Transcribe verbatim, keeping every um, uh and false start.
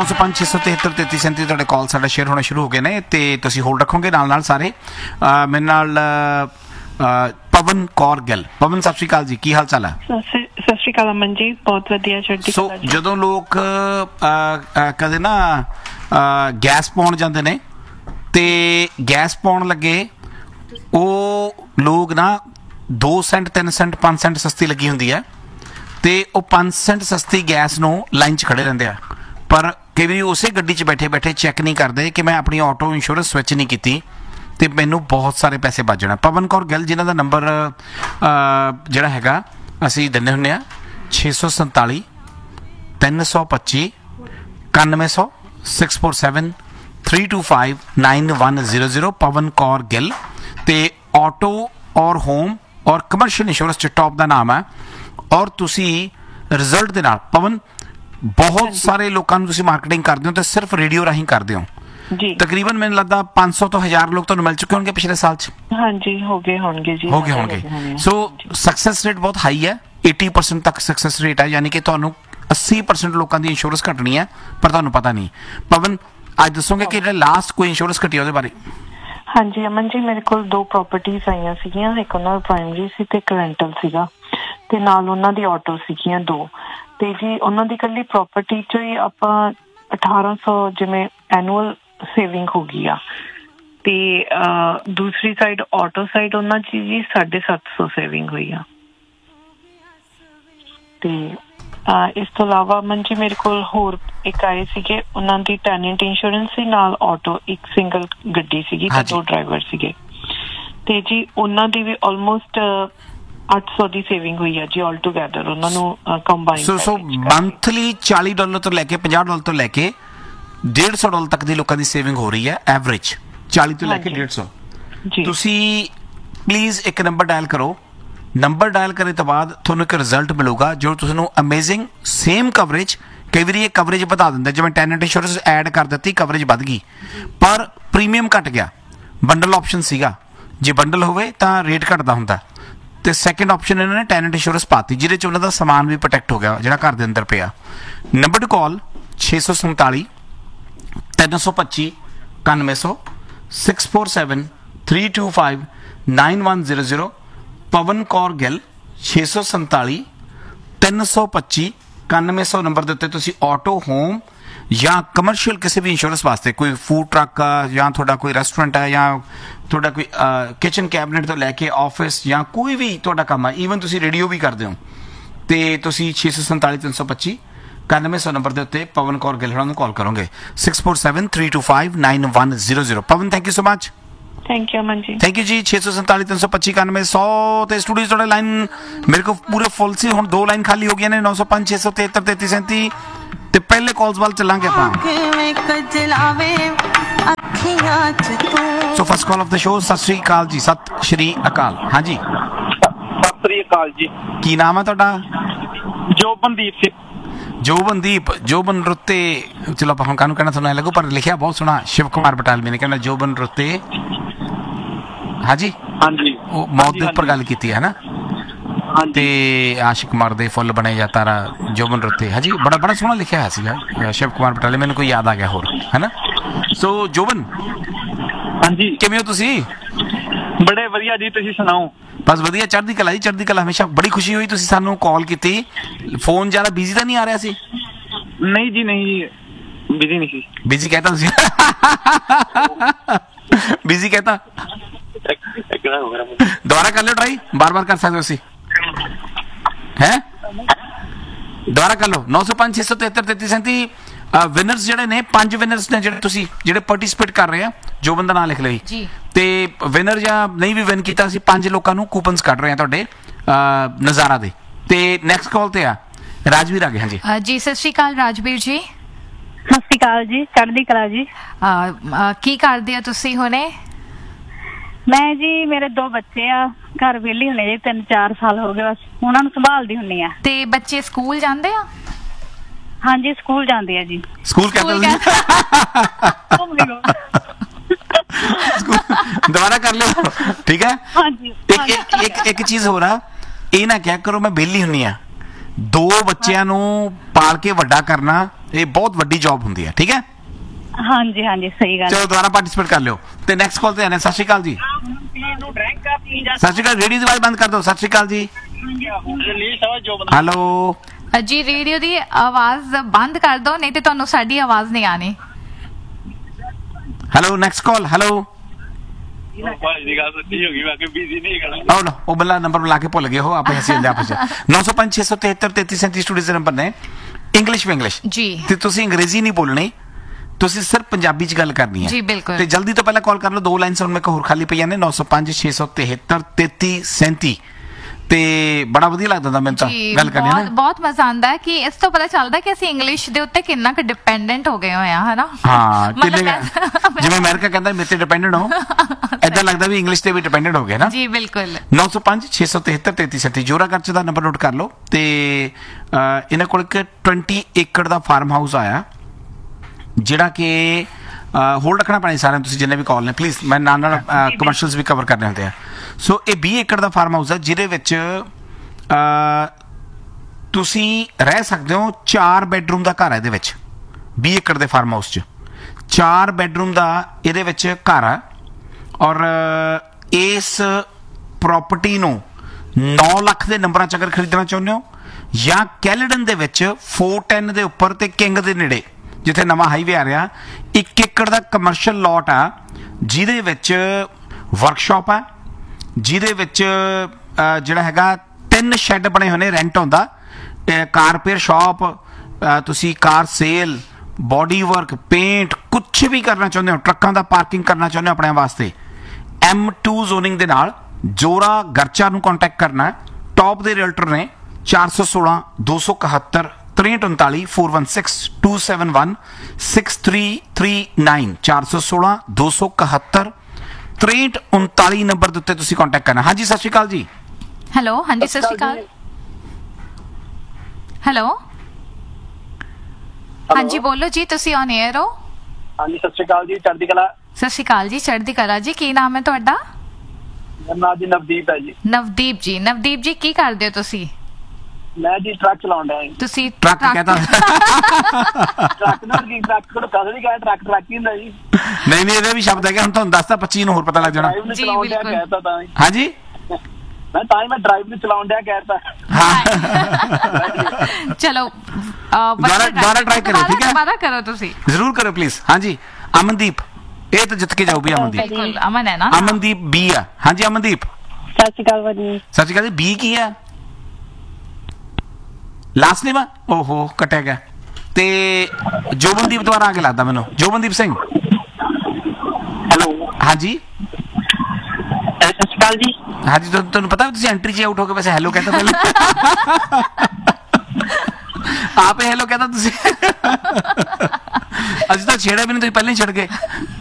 नौ सौ पाँच छे सौ तिहत्तर तेती सैंती तुहाडे कॉल साडा शेयर होना शुरू हो गए ने ते तुसीं होल्ड रखोगे नाल नाल सारे। मेरे नाल पवन कौर गिल। पवन सत श्री अकाल जी, की हाल चाल है? सत श्री अकाल अमन जी, बहुत वधिया चढ़दी सो जदों लोग कदे ना गैस पाउण जांदे ने ते गैस पाउण लगे ਉਹ ਲੋਕ ना दो सेंट तीन सेंट पाँच सेंट सस्ती लगी हुंदी है ते ਉਹ पाँच सेंट सस्ती गैस ਨੂੰ लाइन 'ਚ खड़े रहंदे आ पर कई वारी उसे गड्डी 'ਚ बैठे बैठे चैक नहीं करते कि मैं अपनी ऑटो इंश्योरेंस स्विच नहीं की तो मैनू बहुत सारे पैसे बच जाने। पवन कौर गिल जिन्हों का नंबर जोड़ा है असी दिने हुंदे आ छे सौ संताली तीन सौ पच्ची इक्यानवे सौ six four seven three to five nine one zero zero. पवन कौर गिल ते ऑटो और होम और कमर्शियल इंश्योरेंस च टॉप का नाम है और तुसी रिजल्ट दे नाल पवन बहुत सारे लोगों को तुसी मार्केटिंग करते हो तो सिर्फ रेडियो राही करते हो जी। तकरीबन मैंने लगता पाँच सौ तो हजार लोग तो मिल चुके होंगे पिछले साल च। हाँ जी, हो गए होंगे जी, हो गए होंगे। सो सक्सेस रेट बहुत हाई है, अस्सी परसेंट तक सक्सेस रेट है, यानी कि तुहानू अस्सी परसेंट लोगों की इंश्योरेंस कटनी है पर तुहानू पता नहीं। पवन आज दसोगे कि लास्ट कोई इंश्योरेंस कटी ਉਹਦੇ बारे? हाँ जी अमन जी, मेरे को दो प्रॉपर्टीज आईयां सीगियां, एक ਉਹਨਾਂ ਦਾ ਪ੍ਰਾਇਮਰੀ ਸੀ ਤੇ ਇੱਕ ਰੈਂਟਲ ਸੀਗਾ ਤੇ ਨਾਲ ਉਹਨਾਂ ਦੀ ਆਟੋ ਸੀਗੀਆਂ ਦੋ ਤੇ ਜੀ ਉਹਨਾਂ ਦੀ ਇਕੱਲੀ ਪ੍ਰਾਪਰਟੀ ਚੋਂ ਹੀ ਆਪਾਂ ਅਠਾਰਾਂ ਸੌ ਜਿਵੇਂ ਐਨੂਅਲ ਸੇਵਿੰਗ ਹੋ ਗਈ ਆ ਤੇ ਦੂਸਰੀ ਸਾਈਡ ਆਟੋ ਸਾਈਡ ਉਹਨਾਂ ਚ ਜੀ ਸਾਢੇ ਸੱਤ ਸੌ ਸੇਵਿੰਗ ਹੋਈ ਆ ਤੇ ਇਸ ਤੋਂ ਇਲਾਵਾ ਮਨ ਜੀ ਮੇਰੇ ਕੋਲ ਹੋਰ ਇੱਕ ਆਏ ਸੀਗੇ ਉਹਨਾਂ ਦੀ ਟੈਨੈਂਟ ਇੰਸ਼ੋਰੈਂਸ ਸੀ ਨਾਲ ਆਟੋ ਇੱਕ ਸਿੰਗਲ ਗੱਡੀ ਸੀਗੀ ਤੇ ਦੋ ਡਰਾਈਵਰ ਸੀਗੇ ਤੇ ਜੀ ਉਹਨਾਂ ਦੀ ਵੀ ਆਲਮੋਸਟ ਅੱਠ ਸੌ ਦੀ ਸੇਵਿੰਗ ਹੋਈ ਹੈ ਜੀ ਆਲ ਟੂਗੇਦਰ ਉਹਨਾਂ ਨੂੰ ਕੰਬਾਈਨ। ਸੋ ਸੋ ਮੰਥਲੀ ਚਾਲੀ ਡਾਲਰ ਤੋਂ ਲੈ ਕੇ ਪੰਜਾਹ ਡਾਲਰ ਤੋਂ ਲੈ ਕੇ डेढ़ सौ डॉलर तक दी लोगों की सेविंग हो रही है एवरेज चालीस तो लैके डेढ़ सौ। तुसी प्लीज़ एक नंबर डायल करो, नंबर डायल करने तो बाद थोड़ा एक रिजल्ट मिलेगा जो तुहानू अमेजिंग सेम कवरेज कई बार ये कवरेज बता देंगे जिवें टेनेंट इंश्योरेंस ऐड कर दी कवरेज बढ़ गई पर प्रीमियम घट गया। बंडल ऑप्शन सीगा जे बंडल होवे तां रेट घटदा हुंदा ते सैकेंड ऑप्शन इन्होंने टेनेंट इंश्योरेंस पाती जिहदे च उन्हां दा समान भी प्रोटैक्ट हो गया जिहड़ा घर दे अंदर पिया। नंबर टू कॉल छे सौ संताली तीन सौ पच्ची इक्यानवे सौ six four seven three to five nine one zero zero. पवन कौर गिल छे सौ संताली तीन सौ पच्ची इक्यानवे सौ नंबर के उत्ते ऑटो होम या कमर्शियल किसी भी इंश्योरेंस वास्ते कोई फूड ट्रक या थोड़ा कोई रेस्टोरेंट है या थोड़ा कोई किचन कैबिनेट तो लैके ऑफिस या कोई भी थोड़ा काम है ईवन तुसी रेडियो भी करते हो तो तुसी छे सौ संताली तीन सौ पच्ची इक्यानवे सौ नंबर के उत्ते पवन कौर गिल होना कॉल करोगे six four seven three to five nine one zero zero. Pawan thank you so much. Thank you Aman ji. Thank you जी। छे सौ संताली तीन सौ पच्ची इक्यानवे सौ तो स्टूडियो थोड़ा लाइन मेरे को पूरे फुल सी हुण दो लाइन खाली हो गई ने नौ सौ पाँच छे सौ तिहत्तर तेती सैंती ते पहले कॉल्स वाल चलांगे आपां। So first call of the show. सत श्री अकाल जी। सत श्री अकाल। हाँ जी सत श्री अकाल जी। की नाम है तुहाडा? जोबनदीप सिंह। जोबनदीप जोबन रुत्ते चलो आप हम कहना थोड़ा लगू पर लिखा बहुत सोहना शिव कुमार बटाल मैंने कहना जोबन रुत्ते। हाँ जी हाँ जी वो मौत के उपर गल की है ना ते आशिक कुमार दे फुल बने जा तारा जोबन रुत्ते। हाँ जी बड़ा बड़ा सोहना लिखा है सीगा शिव कुमार बटाले मैंने कोई याद आ गया होर है ना। सो जोबन हाँ जी किवें हो तुसी? बड़े वधिया जी, तुसी सुनाओ? बस वधिया चढ़दी कला जी चढ़दी कला। हमेशा बड़ी खुशी हुई तुसी सानू कॉल की फोन ज्यादा बिजी तो नहीं आ रहा सी? नहीं जी नहीं बिजी नहीं सी। बिजी कहता तुसी बिजी कहता दोबारा कर लो ट्राई बार बार कर सकते तुसी हैं दोबारा कर लो। नौ सौ पाँच छे सौ तिहत्तर तेती सैंती विनर्स ਜਿਹੜੇ ਨੇ ਪੰਜ ਵਿਨਰਸ ਨੇ ਜਿਹੜੇ ਤੁਸੀਂ ਜਿਹੜੇ ਪਾਰਟਿਸਿਪੇਟ ਕਰ ਰਹੇ ਆ ਜੋ ਬੰਦਾ ਨਾਂ ਲਿਖ ਲਈ ਜੀ ਤੇ ਵਿਨਰ ਜਾਂ ਨਹੀਂ ਵੀ ਵਿਨ ਕੀਤਾ ਅਸੀਂ ਪੰਜ ਲੋਕਾਂ ਨੂੰ ਕੂਪਨਸ ਕੱਢ ਰਹੇ ਆ ਤੁਹਾਡੇ ਨਜ਼ਾਰਾ ਦੇ ਤੇ ਨੈਕਸਟ ਕਾਲ ਤੇ ਆ ਰਾਜਵੀਰ ਆ ਗਏ। ਹਾਂਜੀ ਜੀ ਸਤਿ ਸ਼੍ਰੀ ਅਕਾਲ ਰਾਜਵੀਰ ਜੀ। ਸਤਿ ਸ਼੍ਰੀ ਅਕਾਲ ਜੀ ਚੜ੍ਹਦੀ ਕਲਾ ਜੀ। ਕੀ ਕਰਦੇ ਹੋ ਤੁਸੀਂ ਹੁਣੇ? ਮੈਂ ਜੀ ਮੇਰੇ ਦੋ ਬੱਚੇ ਆ ਘਰ ਵਿਹਲੀ ਹੁੰਨੇ ਜੀ ਤਿੰਨ ਚਾਰ ਸਾਲ ਹੋ ਗਏ ਬਸ ਉਹਨਾਂ ਨੂੰ ਸੰਭਾਲਦੀ ਹੁੰਨੀ ਆ। ਤੇ ਬੱਚੇ ਸਕੂਲ ਜਾਂਦੇ ਆ? हाँ जी स्कूल जाते हैं जी। स्कूल कहते दोबारा कर लो ठीक है। हाँ जी एक एक एक, एक चीज हो रहा ये ना क्या करो मैं बेली हुन्नी आ दो बच्चों नूं पाल के वड्डा करना ਇਹ ਬਹੁਤ ਵੱਡੀ ਜੌਬ ਹੁੰਦੀ ਹੈ, ਠੀਕ ਹੈ। ਹਾਂਜੀ ਹਾਂਜੀ ਸਹੀ ਗੱਲ ਚਲੋ ਦੁਬਾਰਾ ਪਾਰਟਿਸਿਪੇਟ ਕਰ ਲਿਓ ਤੇ ਨੈਕਸਟ ਕਾਲ ਤੇ ਆਨੇ। ਸਤਿ ਸ਼੍ਰੀ ਅਕਾਲ ਜੀ। ਸਤਿ ਸ਼੍ਰੀ ਅਕਾਲ। ਰੇਡੀਓ ਦੀ ਆਵਾਜ਼ ਬੰਦ ਕਰ ਦਿਓ। ਸਤਿ ਸ਼੍ਰੀ ਅਕਾਲ ਜੀ। ਹੈਲੋ ਅ, ਜੀ ਰੇਡੀਓ ਦੀ ਆਵਾਜ਼ ਬੰਦ ਕਰ ਦਿਓ, ਨਹੀਂ ਤੇ ਤੁਹਾਨੂੰ ਸਾਡੀ ਆਵਾਜ਼ ਨਹੀਂ ਆਣੀ। Hello next call. ਹੈਲੋ ਆਓ ਨਾ, ਉਹ ਬੱਲਾ ਨੰਬਰ ਬੁਲਾ ਕੇ ਭੁੱਲ ਗਏ ਹੋ ਆਪੇ ਹੱਸੀ ਜਾਂਦੇ ਆਪਸ ਚ। ਨੌ ਸੌ ਪੰਜ ਛੇ ਸੌ ਤਿਹੱਤਰ ਤੇਤੀ ਸੈਂਤੀ ਸਟੂਡੀਓ ਦੇ ਨੰਬਰ ਨੇ। ਇੰਗਲਿਸ਼ ਇੰਗਲਿਸ਼ ਜੀ ਤੇ ਤੁਸੀਂ ਅੰਗਰੇਜ਼ੀ ਨਹੀਂ ਬੋਲਣੀ, ਤੁਸੀਂ ਸਿਰਫ ਪੰਜਾਬੀ ਚ ਗੱਲ ਕਰਨੀ ਹੈ ਜੀ ਬਿਲਕੁਲ। ਤੇ ਜਲਦੀ ਤੋਂ ਪਹਿਲਾਂ ਕਾਲ ਕਰ ਲਓ। ਦੋ ਲਾਈਨਸ ਹੁਣ ਮੇਰੇ ਕੋਲ ਹੋਰ ਖਾਲੀ ਪਈਆਂ ਨੇ। ਨੌ ਸੌ ਪੰਜ ਛੇ ਸੌ ਤਿਹੱਤਰ ਤੇਤੀ ਸੈਂਤੀ ਤੇ ਬੜਾ ਵਧੀਆ ਲੱਗਦਾ ਹੁੰਦਾ ਮੈਨੂੰ ਤਾਂ ਜੀ ਗੱਲ ਕਰਨੀ ਬਹੁਤ ਨਾ। ਬਹੁਤ ਮਜ਼ਾ ਆਉਂਦਾ ਹੈ ਕਿ ਇਸ ਤੋਂ ਪਤਾ ਚੱਲਦਾ ਕਿ ਅਸੀਂ ਇੰਗਲਿਸ਼ ਦੇ ਉੱਤੇ ਕਿੰਨਾ ਕੁ ਡਿਪੈਂਡੈਂਟ ਹੋ ਗਏ ਹੋਏ ਆ, ਹਨਾ। ਹਾਂ ਮਤਲਬ ਕਿੰਨੇ ਮੈਂ- ਜਿਵੇਂ ਅਮਰੀਕਾ ਕਹਿੰਦਾ ਮੇਰੇ ਤੇ ਡਿਪੈਂਡੈਂਟ ਹੋ, ਏਦਾਂ ਲੱਗਦਾ ਵੀ ਇੰਗਲਿਸ਼ ਤੇ ਵੀ ਡਿਪੈਂਡੈਂਟ ਹੋ ਗਏ ਨਾ। ਜੀ ਬਿਲਕੁਲ। ਨੌ ਸੌ ਪੰਜ ਛੇ ਸੌ ਤਿਹੱਤਰ ਤੇਤੀ ਸੈਂਤੀ ਜੋਰਾ ਖਰਚ ਦਾ ਨੰਬਰ ਨੋਟ ਕਰ ਲਓ। ਤੇ ਅਹ, ਇਹਨਾਂ ਕੋਲ ਇੱਕ ਵੀਹ ਏਕੜ ਦਾ ਫਾਰਮ ਹਾਊਸ ਆਇਆ ਜਿਹੜਾ ਕਿ ਹੋਲਡ ਰੱਖਣਾ ਪੈਣਾ ਸਾਰਿਆਂ ਨੂੰ, ਤੁਸੀਂ ਜਿੰਨੇ ਵੀ ਕਾਲ ਨੇ ਪਲੀਜ਼, ਮੈਂ ਨਾਲ ਨਾਲ ਕਮਰਸ਼ੀਅਲਸ ਵੀ ਕਵਰ ਕਰਨੇ ਹੁੰਦੇ ਆ। ਸੋ ਇਹ ਵੀਹ ਏਕੜ ਦਾ ਫਾਰਮ ਹਾਊਸ ਹੈ ਜਿਹਦੇ ਵਿੱਚ ਅਹ, ਤੁਸੀਂ ਰਹਿ ਸਕਦੇ ਹੋ। ਚਾਰ ਬੈਡਰੂਮ ਦਾ ਘਰ ਹੈ ਇਹਦੇ ਵਿੱਚ। ਵੀਹ ਏਕੜ ਦੇ ਫਾਰਮ ਹਾਊਸ 'ਚ ਚਾਰ ਬੈਡਰੂਮ ਦਾ ਇਹਦੇ ਵਿੱਚ ਘਰ ਆ। ਔਰ ਇਸ ਪ੍ਰਾਪਰਟੀ ਨੂੰ ਨੌ ਲੱਖ ਦੇ ਨੰਬਰਾਂ 'ਚ ਅਗਰ ਖਰੀਦਣਾ ਚਾਹੁੰਦੇ ਹੋ ਜਾਂ ਕੈਲਡਨ ਦੇ ਵਿੱਚ ਚਾਰ ਸੌ ਦੇ ਉੱਪਰ ਤੇ ਕਿੰਗ ਦੇ ਨੇੜੇ ਜਿੱਥੇ ਨਵਾਂ ਹਾਈਵੇ ਆ ਰਿਹਾ, ਇੱਕ ਏਕੜ ਦਾ ਕਮਰਸ਼ੀਅਲ ਲੋਟ ਆ ਜਿਹਦੇ ਵਿੱਚ ਵਰਕਸ਼ਾਪ ਆ, ਜਿਹਦੇ ਵਿੱਚ ਅਹ, ਜਿਹੜਾ ਹੈਗਾ ਤਿੰਨ ਸ਼ੈੱਡ ਬਣੇ ਹੋਏ ਨੇ, ਰੈਂਟ ਆਉਂਦਾ, ਕਾਰ ਰਿਪੇਅਰ ਸ਼ਾਪ, ਤੁਸੀਂ ਕਾਰ ਸੇਲ, ਬੋਡੀ ਵਰਕ, ਪੇਂਟ, ਕੁਛ ਵੀ ਕਰਨਾ ਚਾਹੁੰਦੇ ਹੋ, ਟਰੱਕਾਂ ਦਾ ਪਾਰਕਿੰਗ ਕਰਨਾ ਚਾਹੁੰਦੇ ਹੋ ਆਪਣੇ ਵਾਸਤੇ, ਐਮ ਟੂ ਜ਼ੋਨਿੰਗ ਦੇ ਨਾਲ ਜੋਰਾ ਗਰਚਾ ਨੂੰ ਕੰਟੈਕਟ ਕਰਨਾ। ਟੌਪ ਦੇ ਰੀਅਲਟਰ ਨੇ ਚਾਰ ਸੌ ਸੋਲਾਂ ਦੋ ਸੌ ਇਕਹੱਤਰ ਤਰੇਹਠ ਉਨਤਾਲੀ four one six to seven one six three three nine ਚਾਰ ਸੌ ਸੋਲਾਂ ਦੋ ਸੌ ਇਕਹੱਤਰ ਤਰੇਹਠ ਉਨਤਾਲੀ ਨੰਬਰ ਦੇ ਉੱਤੇ ਤੁਸੀਂ ਕੰਟੈਕਟ ਕਰਨਾ। ਹਾਂਜੀ ਸਤਿ ਸ਼੍ਰੀ ਅਕਾਲ ਜੀ। ਹੈਲੋ ਹਾਂਜੀ ਸਤਿ ਸ਼੍ਰੀ ਅਕਾਲ। ਹੈਲੋ ਹਾਂਜੀ ਬੋਲੋ ਜੀ, ਤੁਸੀਂ ਔਨ 에ਅਰ ਹੋ। ਹਾਂਜੀ ਸਤਿ ਸ਼੍ਰੀ ਅਕਾਲ ਜੀ, ਚੜ੍ਹਦੀ ਕਲਾ। ਸਤਿ ਸ਼੍ਰੀ ਅਕਾਲ ਜੀ, ਚੜ੍ਹਦੀ ਕਲਾ ਜੀ। ਕੀ ਨਾਮ ਹੈ ਤੁਹਾਡਾ? ਮੇਰਾ ਨਾਮ ਜੀ ਨਵਦੀਪ ਹੈ ਜੀ। ਨਵਦੀਪ ਜੀ। ਨਵਦੀਪ ਜੀ ਕੀ ਕਰਦੇ ਹੋ ਤੁਸੀਂ? ਮੈਂ ਜੀ ਟਰੱਕ ਚਲਾਉਣ ਡਿਆ ਜੀ। ਤੁਸੀਂ ਟਰੱਕ ਕਹਤਾ ਟਰੱਕ ਨਾਲ ਕੀ ਟਰੱਕ ਕੋਲ ਕਦੇ ਨਹੀਂ ਕਹਿਆ, ਟਰੱਕ ਟਰੱਕ ਹੀ ਹੁੰਦਾ ਜੀ। ਨਹੀਂ ਨਹੀਂ ਇਹਦਾ ਵੀ ਸ਼ਬਦ ਹੈਗਾ, ਹੁਣ ਤੁਹਾਨੂੰ ਦੱਸਤਾ ਪੱਚੀ ਨੂੰ ਹੋਰ ਪਤਾ ਲੱਗ ਜਾਣਾ। ਡਰਾਈਵ ਨੂੰ ਜੀ, ਚਲਾਉਣ ਡਿਆ ਬਿਲਕੁਲ। ਕਹਿਤਾ ਤਾਂ ਜੀ। ਹਾਂਜੀ ਮੈਂ ਤਾਂ ਹੀ ਮੈਂ ਡਰਾਈਵ ਨੂੰ ਚਲਾਉਣ ਡਿਆ ਕਹਿਤਾ। ਚਲੋ ਅਹ, ਦੁਬਾਰਾ- ਦੁਬਾਰਾ try ਕਰਿਓ, ਠੀਕ ਹੈ? ਦੁਬਾਰਾ ਕਰੋ ਤੁਸੀਂ। ਜ਼ਰੂਰ ਕਰੋ ਪਲੀਜ਼। ਹਾਂਜੀ ਅਮਨਦੀਪ, ਇਹ ਤਾਂ ਜਿੱਤ ਕੇ ਜਾਊ ਵੀ ਅਮਨਦੀਪ। ਬਿਲਕੁਲ ਅਮਨ ਹੈ ਨਾ। ਅਮਨਦੀਪ ਬੀ ਆ। ਹਾਂਜੀ ਅਮਨਦੀਪ ਸਤਿ ਸ਼੍ਰੀ ਅਕਾਲ ਭਾਜੀ। ਸੱਚ ਕਹਿੰਦੇ ਬੀ ਕੀ ਆ? ਲਾਸਟ ਨੇਮ ਆ? ਓਹੋ ਕੱਟਿਆ ਗਿਆ। ਤੇ ਜੋਬਨਦੀਪ ਦੁਆਰਾ ਆ ਕੇ ਲੱਗਦਾ ਮੈਨੂੰ। ਜੋਬਨਦੀਪ ਸਿੰਘ। ਹੈਲੋ ਹਾਂਜੀ ਸਤਿ ਸ਼੍ਰੀ ਅਕਾਲ ਜੀ। ਹਾਂਜੀ ਤੁਹਾਨੂੰ ਤੁਹਾਨੂੰ ਪਤਾ ਤੁਸੀਂ ਐਂਟਰੀ 'ਚ ਆਊਟ ਹੋ ਕੇ ਵੈਸੇ ਹੈਲੋ ਕਹਿੰਦਾ ਪਹਿਲਾਂ ਆਪੇ ਹੈਲੋ ਕਹਿੰਦਾ ਤੁਸੀਂ। ਅਸੀਂ ਤਾਂ ਛੇੜਿਆ ਵੀ ਨਹੀਂ, ਤੁਸੀਂ ਪਹਿਲਾਂ ਹੀ ਛੱਡ ਗਏ।